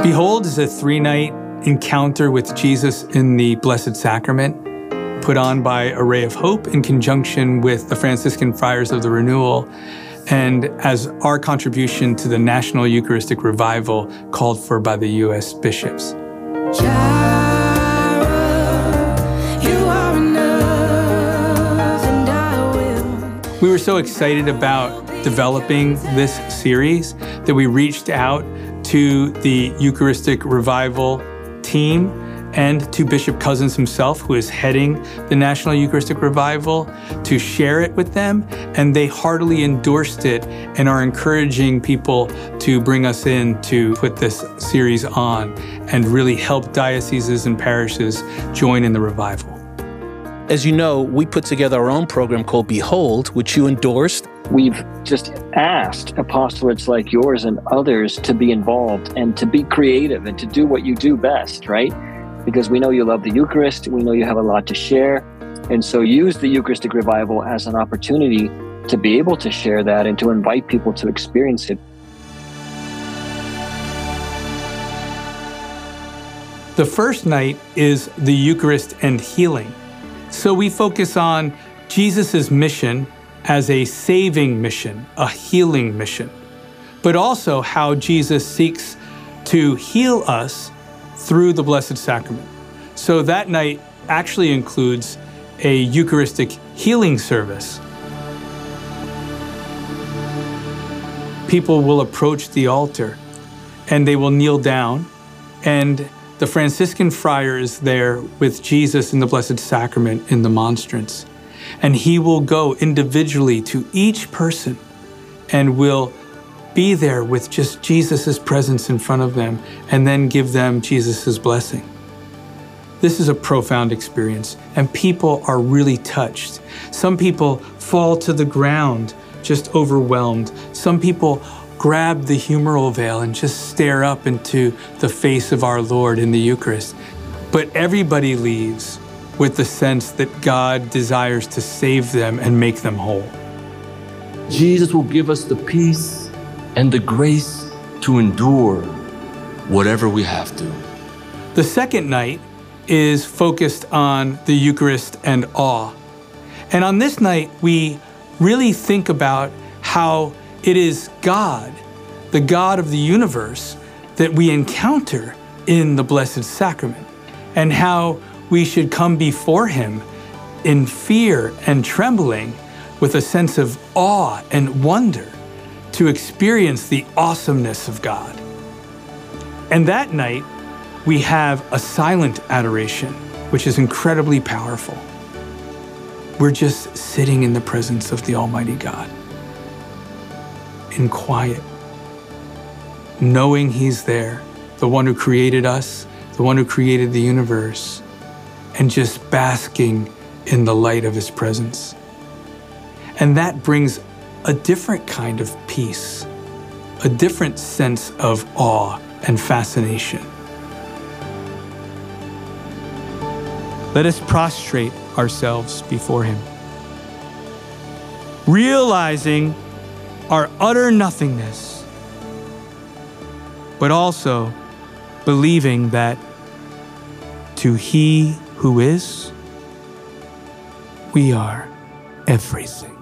Behold is a 3-night encounter with Jesus in the Blessed Sacrament, put on by Array of Hope in conjunction with the Franciscan Friars of the Renewal, and as our contribution to the National Eucharistic Revival called for by the U.S. bishops. We were so excited about developing this series that we reached out to the Eucharistic Revival team and to Bishop Cozzens himself, who is heading the National Eucharistic Revival, to share it with them. And they heartily endorsed it and are encouraging people to bring us in to put this series on and really help dioceses and parishes join in the revival. As you know, we put together our own program called Behold, which you endorsed. We've just asked apostolates like yours and others to be involved and to be creative and to do what you do best, right? Because we know you love the Eucharist, we know you have a lot to share, and so use the Eucharistic Revival as an opportunity to be able to share that and to invite people to experience it. The first night is the Eucharist and healing. So we focus on Jesus' mission as a saving mission, a healing mission, but also how Jesus seeks to heal us through the Blessed Sacrament. So that night actually includes a Eucharistic healing service. People will approach the altar and they will kneel down, and the Franciscan friar is there with Jesus in the Blessed Sacrament in the monstrance. And he will go individually to each person and will be there with just Jesus' presence in front of them and then give them Jesus' blessing. This is a profound experience, and people are really touched. Some people fall to the ground, just overwhelmed. Some people grab the humeral veil and just stare up into the face of our Lord in the Eucharist. But everybody leaves with the sense that God desires to save them and make them whole. Jesus will give us the peace and the grace to endure whatever we have to. The second night is focused on the Eucharist and awe. And on this night, we really think about how it is God, the God of the universe, that we encounter in the Blessed Sacrament, and how we should come before him in fear and trembling with a sense of awe and wonder to experience the awesomeness of God. And that night, we have a silent adoration, which is incredibly powerful. We're just sitting in the presence of the Almighty God, in quiet, knowing he's there, the one who created us, the one who created the universe, and just basking in the light of his presence. And that brings a different kind of peace, a different sense of awe and fascination. Let us prostrate ourselves before him, realizing our utter nothingness, but also believing that to he who is, we are everything.